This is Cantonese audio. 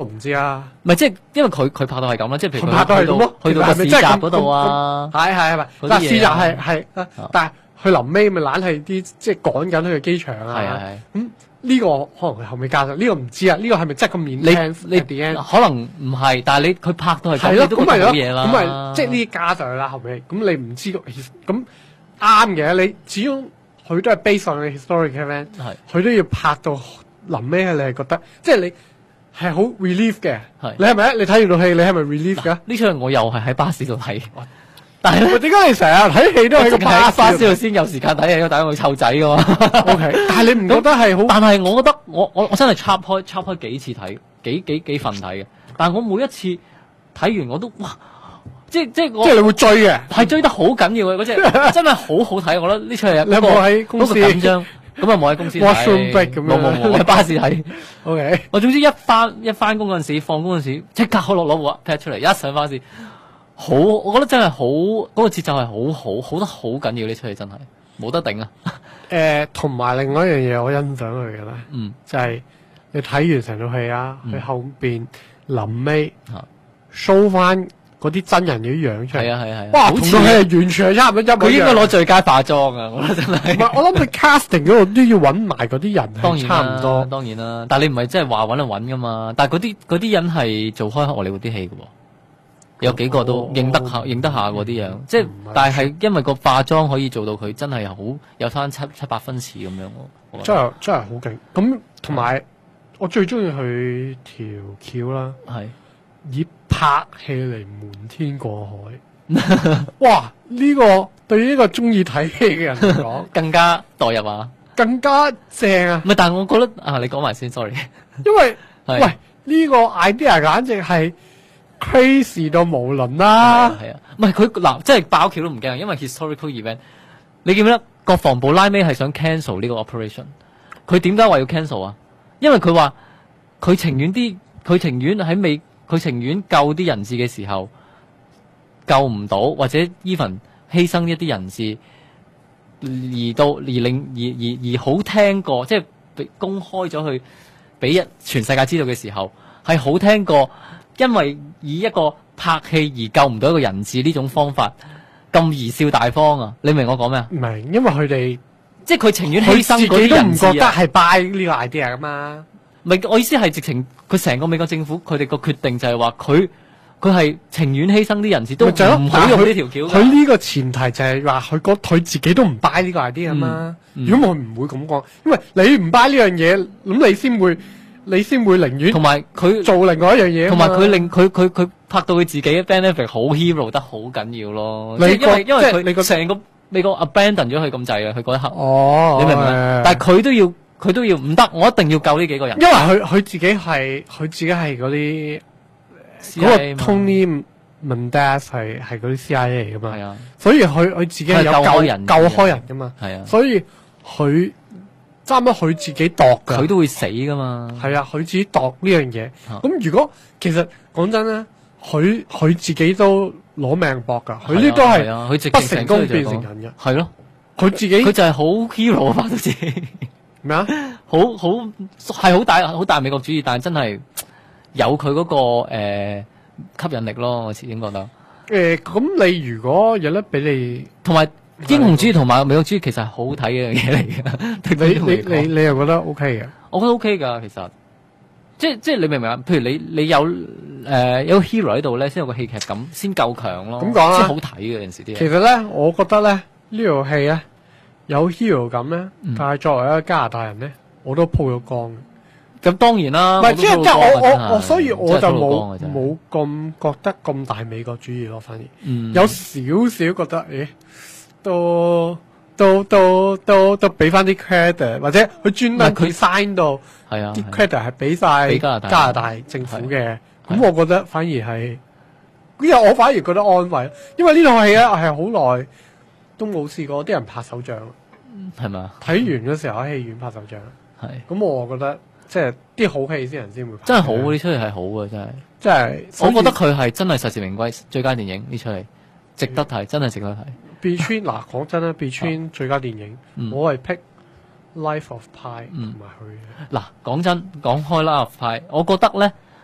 唔知啊。 唔係即係因為佢拍到係咁啦，即係譬如佢拍到係咁咯去到個市集嗰度啊， 係咪？但係市集係，但係佢臨尾咪懶係啲即係趕緊去個機場啊。 係咁呢個可能佢後尾加上，呢個唔知啊。呢個係咪真係咁面聽？ 你可能唔係，但係佢拍到係咁，你都覺得好嘢啦。 咁咪即係呢啲加上去啦。後尾咁你唔知道，咁啱嘅。你始終佢都係 based on 嘅 historic event，佢都要拍到臨尾，你係覺得即係你係好 relief 嘅。你係咪？你睇完套戲，你係咪 relief 㗎？ 呢出我又係喺巴士度睇。但係點解你成日睇戲都喺個巴士度先有時間睇戲？因為大家會湊仔㗎嘛。 OK， 但係你唔覺得係好？ 但係我覺得我真係插開幾次睇，幾份睇嘅。但係我每一次睇完我都哇，即係你會追嘅， 係追得好緊要嘅嗰隻，真係好好睇。我覺得呢出係你有冇喺公司緊張？咁啊冇喺公司睇。 Washroom break 咁樣。 冇，我喺巴士睇。 OK， 我總之一翻工嗰陣時，放工嗰陣時，即刻攞部 pad 出嚟，一上巴士。好，我覺得真係好，嗰個節奏係好得好緊要，呢出戲真係冇得頂啊！ 同埋另外一樣嘢我欣賞佢嘅咧，就係你睇完成套戲啊，佢後邊臨尾 show 翻嗰啲真人嘅樣出嚟， 係， 哇！同套戲係完全係差唔多一模一樣。 佢應該攞最佳化妝啊！我覺得真係。 唔係，我諗佢 casting 嗰度都要揾埋嗰啲人係差唔多。 當然啦，但係你唔係真係話揾就揾噶嘛？但係嗰啲人係做開荷里活啲戲嘅喎。有幾個都認得下嗰啲樣，即係但係因為個化妝可以做到佢真係好有翻七八分似咁樣喎， 真係好勁。咁同埋我最中意佢條橋啦，係以拍戲嚟瞞天過海。哇！呢個對於呢個中意睇戲嘅人嚟講， 更加代入啊，更加正啊！ 唔係，但係我覺得啊，你講埋先 ，sorry， 因為喂呢個 idea 簡直係。crazy 到無倫啦， 係啊，唔係佢嗱，即係爆橋都唔驚，因為 historical event， 你記唔記得國防部拉尾係想 cancel 呢個 operation？ 佢點解話要 cancel 啊？因為佢話佢情願救啲人質嘅時候救唔到，或者 even 犧牲一啲人質，而好聽過，即係公開咗去俾全世界知道嘅時候，係好聽過。因為以一個拍戲而救唔到一個人質呢種方法咁貽笑大方啊！你明我講咩啊？ 唔係，因為佢哋即係佢情願犧牲嗰啲人質，佢自己都唔覺得係 buy 呢個 idea 噶嘛。 唔係，我意思係直情佢成個美國政府佢哋個決定就係話佢係情願犧牲啲人質都唔好用呢條橋。 佢呢個前提就係話佢自己都唔 buy 呢個 idea 啊嘛。如果佢唔會咁講，因為你唔 buy 呢樣嘢，咁你先會寧願同埋佢做另外一樣嘢， 同埋佢令佢拍到佢自己嘅 benefit 好 hero 得好緊要咯。因為佢成個美國 abandon 咗佢咁滯啊，佢嗰一刻。哦，你明唔明？但係佢都要唔得，我一定要救呢幾個人。 因為佢自己係嗰啲嗰個 Tony Mendez 係嗰啲 CIA 嚟噶嘛。係啊，所以佢自己係有救開人噶嘛。係啊，所以佢。差唔多佢自己度㗎， 佢都會死噶嘛。 係啊，佢自己度呢樣嘢。咁如果其實講真咧，佢自己都攞命搏㗎。佢呢都係不成功變成人嘅。係咯，佢自己佢就係好 hero 啊，拍到自己咩啊？ 係好大美國主義，但係真係有佢嗰個吸引力咯。我始終覺得。 咁你如果有得俾你同埋。英雄主義同埋美國主義其實係好睇嘅一樣嘢嚟嘅。 你又覺得 OK 嘅？ 我覺得 OK 噶，其實即係你明唔明啊？譬如你有有 hero 喺度咧，先有個戲劇感，先夠強咯。 咁講啦， 先好睇嘅有陣時啲嘢。 其實咧，我覺得咧呢套戲咧有 hero 感咧，但係作為一個加拿大人咧，我都鋪咗光嘅。 咁當然啦， 唔係即係我所以我就冇咁覺得咁大美國主義咯，反而有少少覺得都俾翻啲 credit， 或者佢專登佢 sign 到啲 credit 係俾晒加拿大政府嘅，咁我覺得反而係，因為我反而覺得安慰，因為呢套戲咧係好耐都冇試過啲人拍手掌， 係嘛？ 睇完嗰時候喺戲院拍手掌，係，咁我覺得即係啲好戲先人先會拍， 真係好，呢出戲係好嘅，真係， 即係我覺得佢係真係實至名歸最佳電影呢出戲，值得睇，真係值得睇。 Between 嗱講真啦 ，Between 最佳電影，我係 pick Life of Pi 同埋佢。 嗱講真，講開 Life of Pi，我覺得咧